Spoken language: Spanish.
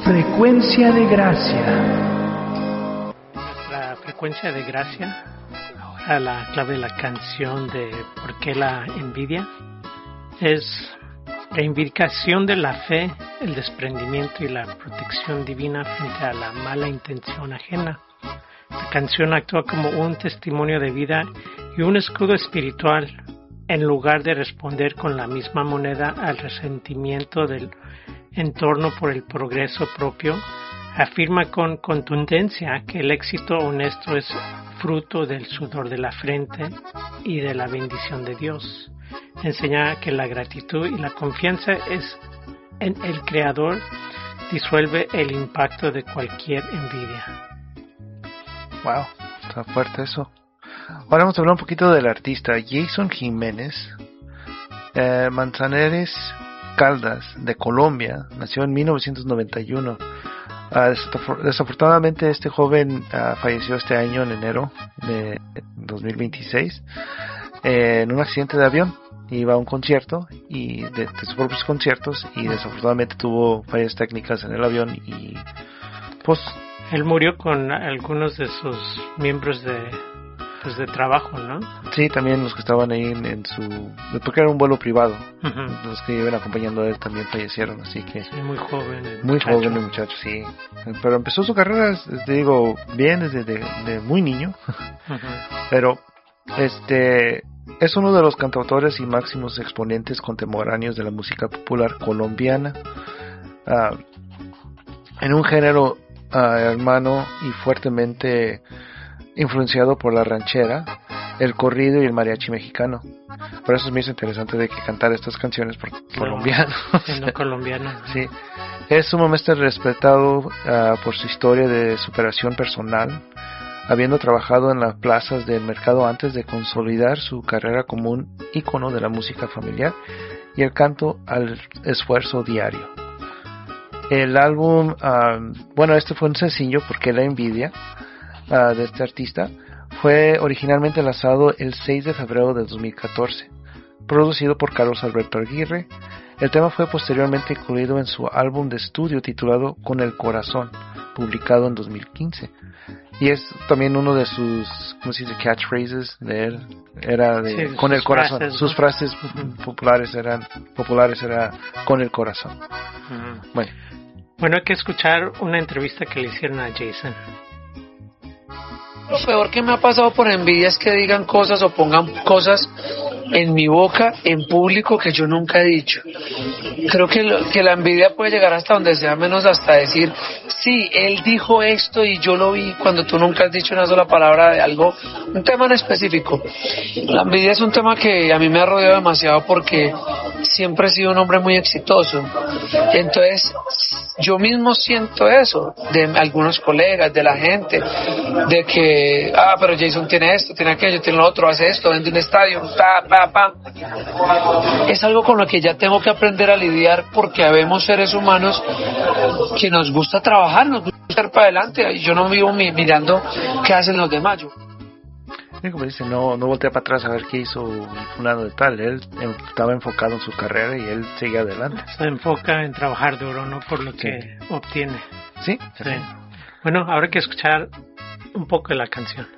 Frecuencia de gracia. La frecuencia de gracia, ahora la clave de la canción de ¿Por qué la envidia? Es reivindicación de la fe, el desprendimiento y la protección divina frente a la mala intención ajena. La canción actúa como un testimonio de vida y un escudo espiritual, en lugar de responder con la misma moneda al resentimiento del entorno por el progreso propio. Afirma con contundencia que el éxito honesto es fruto del sudor de la frente y de la bendición de Dios. Enseña que la gratitud y la confianza en el Creador disuelve el impacto de cualquier envidia. Wow, está fuerte eso. Ahora vamos a hablar un poquito del artista Jason Jiménez Manzanares Caldas, de Colombia. Nació en 1991. Desafortunadamente este joven falleció este año en enero de 2026 en un accidente de avión. Iba a un concierto y de sus propios conciertos y desafortunadamente tuvo fallas técnicas en el avión y pues él murió con algunos de sus miembros de trabajo, ¿no? Sí, también los que estaban ahí en su... porque era un vuelo privado. Uh-huh. Los que iban acompañando a él también fallecieron, así que... Sí, muy joven joven el muchacho, sí. Pero empezó su carrera, te digo, bien desde de muy niño. Uh-huh. Pero, es uno de los cantautores y máximos exponentes contemporáneos de la música popular colombiana. En un género hermano y fuertemente influenciado por la ranchera, el corrido y el mariachi mexicano. Por eso me hizo interesante de que cantar estas canciones por colombiano. No colombiano. Sí. Es sumamente respetado por su historia de superación personal, habiendo trabajado en las plazas del mercado antes de consolidar su carrera como un ícono de la música familiar y el canto al esfuerzo diario. El álbum, este fue un sencillo porque la envidia de este artista fue originalmente lanzado el 6 de febrero de 2014, producido por Carlos Alberto Aguirre. El tema fue posteriormente incluido en su álbum de estudio titulado Con el Corazón, publicado en 2015. Y es también uno de sus, ¿cómo se dice?, catchphrases de él. Era de sí, con el corazón. Frases, sus ¿no? frases populares era con el corazón. Uh-huh. Bueno, hay que escuchar una entrevista que le hicieron a Jason. Lo peor que me ha pasado por envidia es que digan cosas o pongan cosas en mi boca, en público, que yo nunca he dicho. Creo que la envidia puede llegar hasta donde sea, menos hasta decir, sí, él dijo esto y yo lo vi, cuando tú nunca has dicho una sola palabra de algo, un tema en específico. La envidia es un tema que a mí me ha rodeado demasiado porque siempre he sido un hombre muy exitoso. Entonces, yo mismo siento eso de algunos colegas, de la gente, de que, pero Jason tiene esto, tiene aquello, tiene lo otro, hace esto, vende un estadio, Es algo con lo que ya tengo que aprender a lidiar porque habemos seres humanos que nos gusta trabajar, nos gusta ir para adelante y yo no vivo mirando qué hacen los demás. Como dice, no voltea para atrás a ver qué hizo fulano de tal. Él estaba enfocado en su carrera y él sigue adelante. Se enfoca en trabajar duro, no por lo que obtiene. Sí. Bueno, habrá que escuchar un poco de la canción.